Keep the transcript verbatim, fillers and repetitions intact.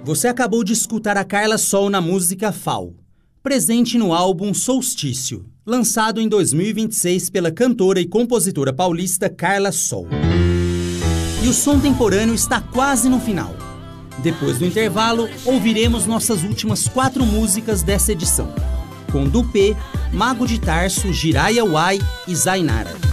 Você acabou de escutar a Carla Sol na música Fal, presente no álbum Solstício, lançado em dois mil e vinte e seis pela cantora e compositora paulista Carla Sol. E o Som Temporâneo está quase no final. Depois do intervalo, ouviremos nossas últimas quatro músicas dessa edição, com Dupê, Mago de Tarso, Jiraiya Uai e Zainara.